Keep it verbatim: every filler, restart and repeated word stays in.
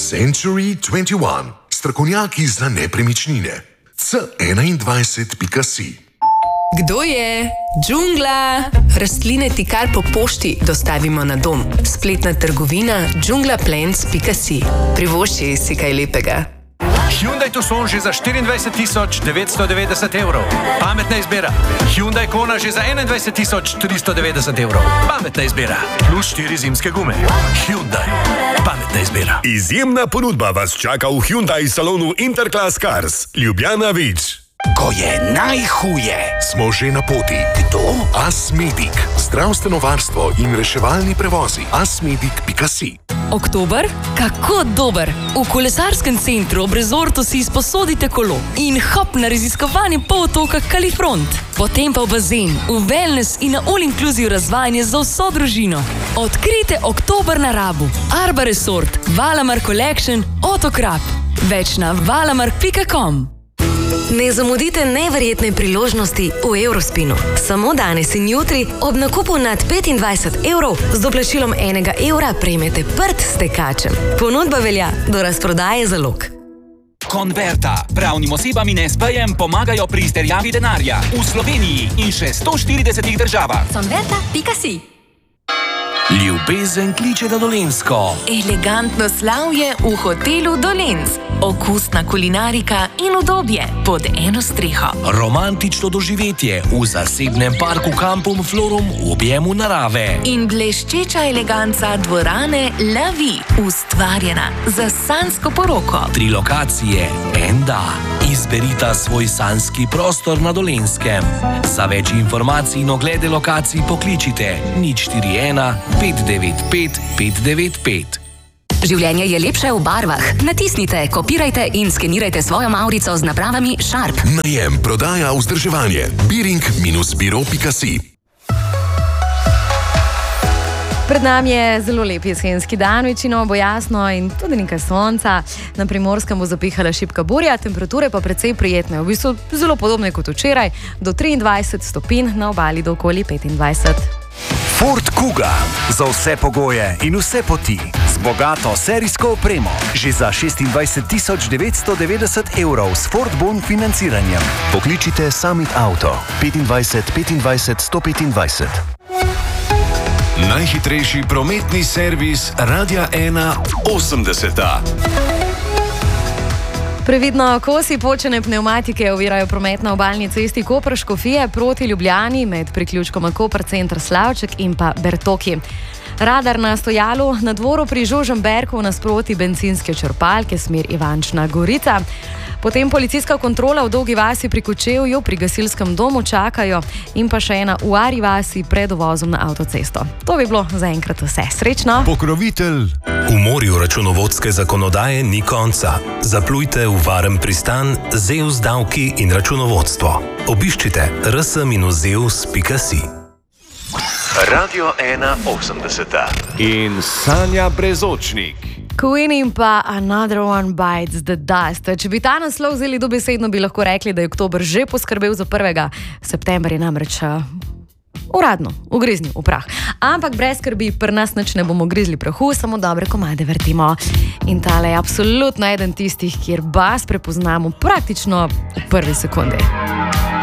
Century dvajset ena, strokovnjaki za nepremičnine. C enaindvajset pika si. Kdo je? Džungla! Rastline ti kar po pošti dostavimo na dom. Spletna trgovina džungla plants pika si. Privošči si kaj lepega. Hyundai Tucson že za štiriindvajset tisoč devetsto devetdeset evrov. Pametna izbira. Hyundai Kona že za enaindvajset tisoč tristo devetdeset evrov. Pametna izbira. Plus štiri zimske gume. Hyundai. Pametna izbira. Izjemna ponudba vas čaka v Hyundai salonu Interclass Cars. Ljubljana Vič. Ko je najhuje. Smo že na poti. Kdo? Asmedic. Zdravstveno varstvo in reševalni prevozi. Asmedic pika si. Oktober? Kako dober! V kolesarskem centru ob rezortu si izposodite kolo in hop na raziskovanje polotoka Kalifront. Potem pa v bazen, v wellness in na all-inclusive razvajanje za vso družino. Odkrite oktober na Rabu. Arba Resort, Valamar Collection, Otokrap. Več na valamar pika com. Ne zamudite neverjetne priložnosti v Eurospinu. Samo danes in jutri ob nakupu nad petindvajset evrov z doplačilom enega evra prejmete prt s tekačem. Ponudba velja do razprodaje zalog. Konverta. Pravnim osebam in es pejem pomagajo pri izterjavi denarja v Sloveniji in še sto štiridesetih državah. Konverta pika si. Ljubezen kliče na Dolenjsko. Elegantno slavje v hotelu Dolenc. Okusna kulinarika in udobje pod eno streho. Romantično doživetje v zasebnem parku Kampum Florum v objemu narave. In bleščeča eleganca dvorane La Vie, ustvarjena za sanjsko poroko. Tri lokacije, en da. Izberita svoj sanjski prostor na Dolenskem. Za več informacij in oglede lokacij pokličite nič štiri ena pet devet pet pet devet pet. Življenje je lepše v barvah. Natisnite, kopirajte in skenirajte svojo mavrico z napravami Sharp. Najem, prodaja, vzdrževanje. biring dash biro pika si. Pred nami je zelo lep jesenski dan, večino bo jasno in tudi nekaj sonca. Na Primorskem bo zapihala šibka burja, temperature pa precej prijetne. V bistvu zelo podobne kot včeraj, do triindvajset stopinj, na obali do okoli petindvajset. Ford Kuga. Za vse pogoje in vse poti. Z bogato serijsko opremo. Že za šestindvajset tisoč devetsto devetdeset evrov s Ford Bon financiranjem. Pokličite Summit Auto. petindvajset petindvajset sto petindvajset. Najhitrejši prometni servis Radia ena osemdeseta. Previdno, kosi počene pnevmatike ovirajo promet na obalni cesti Koper-Škofije proti Ljubljani med priključkoma Koper center Slavček in pa Bertoki. Radar na stojalu na dvoru pri Žužemberku nasproti bencinske črpalke smer Ivančna Gorica. Potem policijska kontrola v Dolgi vasi pri Kočevju, pri gasilskem domu čakajo in pa še ena v Ari vasi pred uvozom na avtocesto. To bi bilo zaenkrat vse. Srečno! Pokrovitelj. V morju računovodske zakonodaje ni konca. Zaplujte v varen pristan Zeus davki in računovodstvo. Obiščite r s dash zeus pika si. Radio ena osemdeseta. In Sanja Brezočnik. Queen in pa Another One Bites the Dust. Če bi ta naslov vzeli dobesedno, bi lahko rekli, da je oktober že poskrbel za prvega. September je namreč uh, uradno ugriznil v prah. Ampak brez skrbi, pri nas nič ne bomo grizli prahu, samo dobre komade vrtimo. In tale je absolutno eden tistih, kjer bas prepoznamo praktično v prvi sekundi.